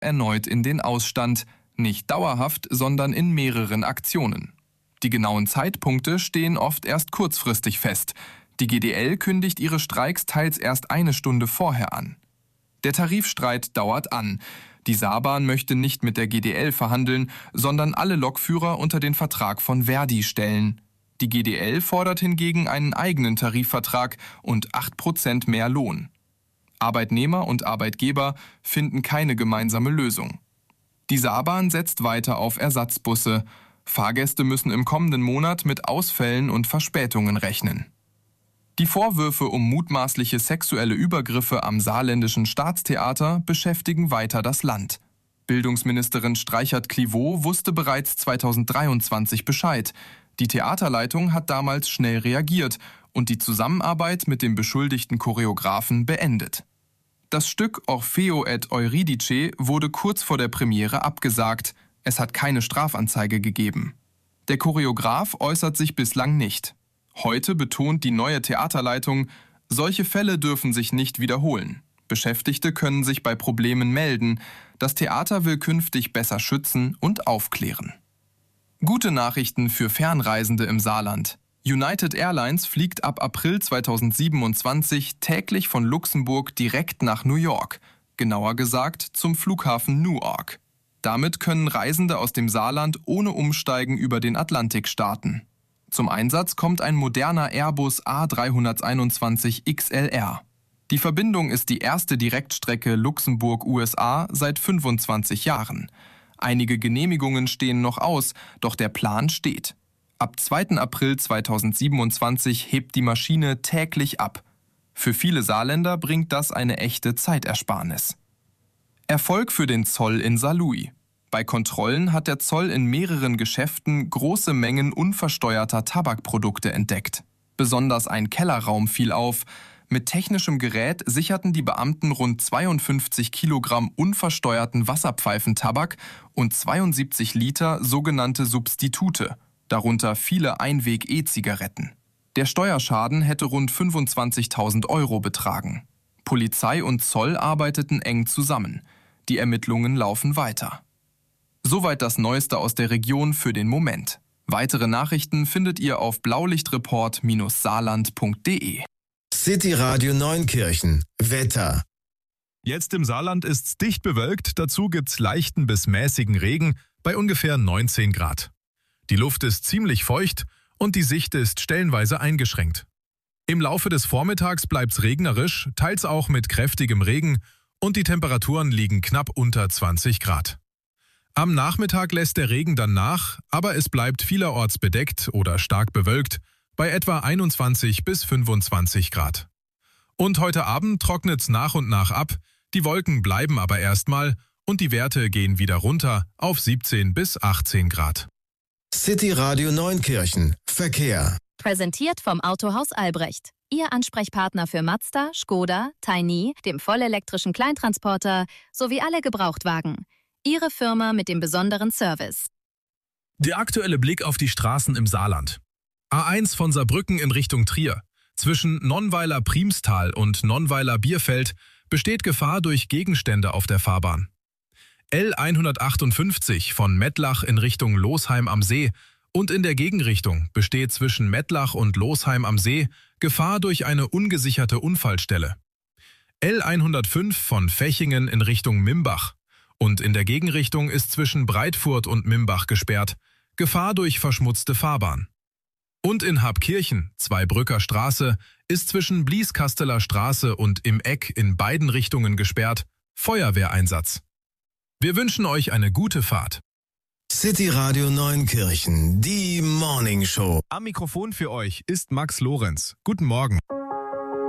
erneut in den Ausstand. Nicht dauerhaft, sondern in mehreren Aktionen. Die genauen Zeitpunkte stehen oft erst kurzfristig fest. Die GDL kündigt ihre Streiks teils erst eine Stunde vorher an. Der Tarifstreit dauert an. Die Saarbahn möchte nicht mit der GDL verhandeln, sondern alle Lokführer unter den Vertrag von Verdi stellen. Die GDL fordert hingegen einen eigenen Tarifvertrag und 8% mehr Lohn. Arbeitnehmer und Arbeitgeber finden keine gemeinsame Lösung. Die Saarbahn setzt weiter auf Ersatzbusse. Fahrgäste müssen im kommenden Monat mit Ausfällen und Verspätungen rechnen. Die Vorwürfe um mutmaßliche sexuelle Übergriffe am Saarländischen Staatstheater beschäftigen weiter das Land. Bildungsministerin Streichert-Clivaux wusste bereits 2023 Bescheid. Die Theaterleitung hat damals schnell reagiert und die Zusammenarbeit mit dem beschuldigten Choreografen beendet. Das Stück Orfeo et Euridice wurde kurz vor der Premiere abgesagt. Es hat keine Strafanzeige gegeben. Der Choreograf äußert sich bislang nicht. Heute betont die neue Theaterleitung, solche Fälle dürfen sich nicht wiederholen. Beschäftigte können sich bei Problemen melden. Das Theater will künftig besser schützen und aufklären. Gute Nachrichten für Fernreisende im Saarland. United Airlines fliegt ab April 2027 täglich von Luxemburg direkt nach New York, genauer gesagt zum Flughafen Newark. Damit können Reisende aus dem Saarland ohne Umsteigen über den Atlantik starten. Zum Einsatz kommt ein moderner Airbus A321 XLR. Die Verbindung ist die erste Direktstrecke Luxemburg-USA seit 25 Jahren. Einige Genehmigungen stehen noch aus, doch der Plan steht. Ab 2. April 2027 hebt die Maschine täglich ab. Für viele Saarländer bringt das eine echte Zeitersparnis. Erfolg für den Zoll in Saarlouis. Bei Kontrollen hat der Zoll in mehreren Geschäften große Mengen unversteuerter Tabakprodukte entdeckt. Besonders ein Kellerraum fiel auf. Mit technischem Gerät sicherten die Beamten rund 52 Kilogramm unversteuerten Wasserpfeifentabak und 72 Liter sogenannte Substitute, darunter viele Einweg-E-Zigaretten. Der Steuerschaden hätte rund 25.000 € betragen. Polizei und Zoll arbeiteten eng zusammen. Die Ermittlungen laufen weiter. Soweit das Neueste aus der Region für den Moment. Weitere Nachrichten findet ihr auf blaulichtreport-saarland.de. City Radio Neunkirchen. Wetter. Jetzt im Saarland ist's dicht bewölkt, dazu gibt's leichten bis mäßigen Regen bei ungefähr 19 Grad. Die Luft ist ziemlich feucht und die Sicht ist stellenweise eingeschränkt. Im Laufe des Vormittags bleibt's regnerisch, teils auch mit kräftigem Regen und die Temperaturen liegen knapp unter 20 Grad. Am Nachmittag lässt der Regen dann nach, aber es bleibt vielerorts bedeckt oder stark bewölkt, bei etwa 21 bis 25 Grad. Und heute Abend trocknet's nach und nach ab, die Wolken bleiben aber erstmal und die Werte gehen wieder runter auf 17 bis 18 Grad. City Radio Neunkirchen. Verkehr. Präsentiert vom Autohaus Albrecht. Ihr Ansprechpartner für Mazda, Skoda, Tiny, dem vollelektrischen Kleintransporter sowie alle Gebrauchtwagen. Ihre Firma mit dem besonderen Service. Der aktuelle Blick auf die Straßen im Saarland. A1 von Saarbrücken in Richtung Trier. Zwischen Nonnweiler-Priemstal und Nonnweiler-Bierfeld besteht Gefahr durch Gegenstände auf der Fahrbahn. L158 von Mettlach in Richtung Losheim am See und in der Gegenrichtung besteht zwischen Mettlach und Losheim am See Gefahr durch eine ungesicherte Unfallstelle. L105 von Fechingen in Richtung Mimbach und in der Gegenrichtung ist zwischen Breitfurt und Mimbach gesperrt, Gefahr durch verschmutzte Fahrbahn. Und in Habkirchen, Zweibrücker Straße, ist zwischen Blieskasteler Straße und im Eck in beiden Richtungen gesperrt, Feuerwehreinsatz. Wir wünschen euch eine gute Fahrt. City Radio Neunkirchen, die Morning Show. Am Mikrofon für euch ist Max Lorenz. Guten Morgen.